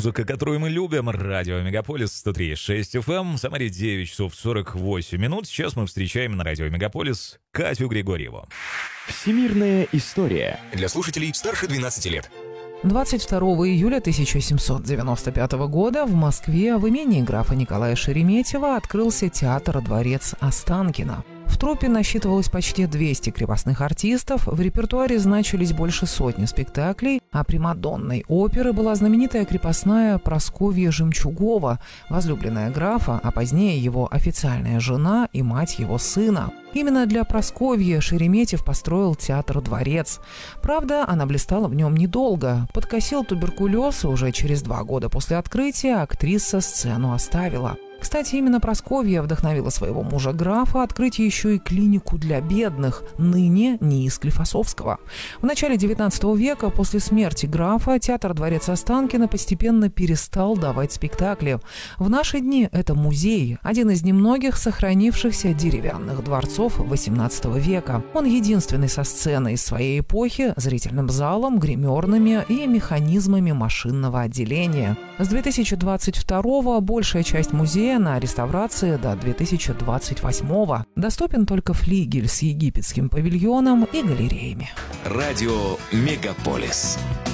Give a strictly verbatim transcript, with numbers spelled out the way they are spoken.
Музыка, которую мы любим. Радио Мегаполис сто три и шесть эф эм. В Самаре девять часов сорок восемь минут. Сейчас мы встречаем на радио Мегаполис Катю Григорьеву. Всемирная история. Для слушателей старше двенадцати лет. двадцать второго июля тысяча семьсот девяносто пятого года в Москве в имении графа Николая Шереметьева открылся театр-дворец Останкино. В труппе насчитывалось почти двести крепостных артистов, в репертуаре значились больше сотни спектаклей, а примадонной оперы была знаменитая крепостная Прасковья Жемчугова, возлюбленная графа, а позднее его официальная жена и мать его сына. Именно для Прасковьи Шереметьев построил театр-дворец. Правда, она блистала в нем недолго. Подкосил туберкулез, и уже через два года после открытия актриса сцену оставила. Кстати, именно Прасковья вдохновила своего мужа графа открыть еще и клинику для бедных, ныне НИИ Склифосовского. В начале девятнадцатого века, после смерти графа, театр-дворец Останкино постепенно перестал давать спектакли. В наши дни это музей, один из немногих сохранившихся деревянных дворцов восемнадцатого века. Он единственный со сценой из своей эпохи, зрительным залом, гримерными и механизмами машинного отделения. С две тысячи двадцать второго большая часть музея на реставрации до две тысячи двадцать восьмого. Доступен только флигель с египетским павильоном и галереями. Радио Мегаполис.